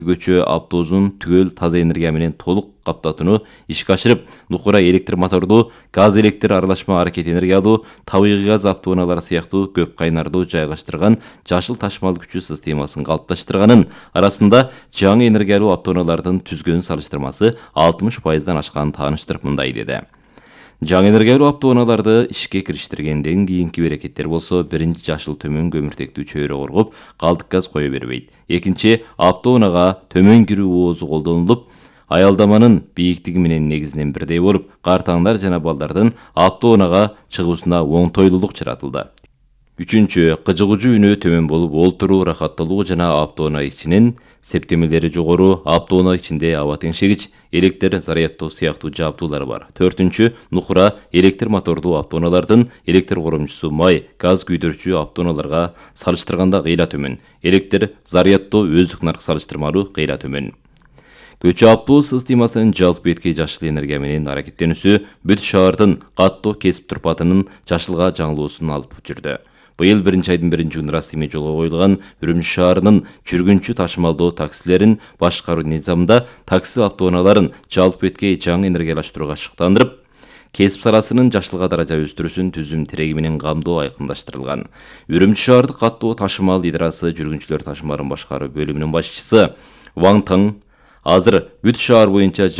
көчө автобусун түгөл таза энергия менен толук каптатууну ишке ашырып, нукура электр мотордуу, газ электр аралашма аракет энергиялуу, табигый газ автоунаалары сыяктуу көп кайнардуу жайгаштырган жашыл ташмал күчү системасын калыпташтырганын, арасында жаңы энергиялуу автоунаалардын түзгөн салыштырмасы 60%дан ашканын тааныштырып мындай деди. Жаңы энергиялуу автоунааларды ишке кириштиргенден кийинки берекеттер болсо, биринчи жашыл төмөн көмүртектүү чөйрө коргоп, калдык газ кое бербейт. Экинчи, автоунага төмөн кирүү оозу колдонулуп, аялдаманын бийиктиги менен негизинен бирдей болуп, картаңдар жана балдардын автоунага чыгуусуна оңтойлуулук жаратылды. Үчүнчү, кыжыгуучу үнөө төмөн болуп, олтуруу ырахаттуулугу жана автоунаа ичинин септемелери жогору, автоунаа ичинде аба теңшегич, электр зарядтоо сыяктуу жабдуулар бар. Төртүнчү, нукура электр мотордуу автоунаалардын электр коромчусу май, газ күйдөрчү автоунааларга салыштырганда кыйла төмөн. Электр зарядтоо өздүк нарк салыштырмалуу кыйла төмөн. Көчө автобус системасынын жалпы беткей жашыл энергия менен аракеттенүүсү бүт шаардын каттоо кесип турпатынын жашылга жаңылуусун алып жүрдү. Быйыл 1-айдын 1-күнү Растеме жолго коюлган Үрүмчү шаарынын жүргүнчү ташымалдоо таксилерин башкаруу низамында такси автоунааларын жалпы беткей жаңы энергиялаштырууга шыктандырып, кесип саласынын жашылга даража өстүрүүсүн түзүм тиреги менен камдоо айкындаштырылган. Үрүмчү шаардык каттоо ташымал идарасы жүргүнчүлөр ташымаларын башкаруу бөлүмүнүн башчысы Ван Тың азыр бүт шаар боюнча